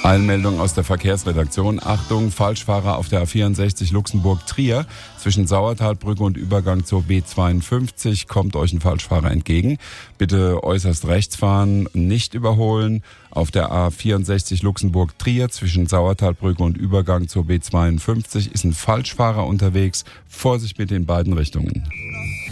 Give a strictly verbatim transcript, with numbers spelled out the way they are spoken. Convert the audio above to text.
Eilmeldung aus der Verkehrsredaktion. Achtung, Falschfahrer auf der A vierundsechzig Luxemburg-Trier. Zwischen Sauertalbrücke und Übergang zur B zweiundfünfzig kommt euch ein Falschfahrer entgegen. Bitte äußerst rechts fahren, nicht überholen. Auf der A vierundsechzig Luxemburg-Trier zwischen Sauertalbrücke und Übergang zur B zweiundfünfzig ist ein Falschfahrer unterwegs. Vorsicht mit den beiden Richtungen.